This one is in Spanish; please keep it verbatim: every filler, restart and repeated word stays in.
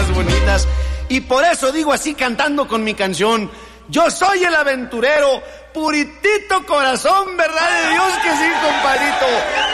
más bonitas. Y por eso digo así cantando con mi canción: yo soy el aventurero, puritito corazón, verdad de Dios que sí, compadrito.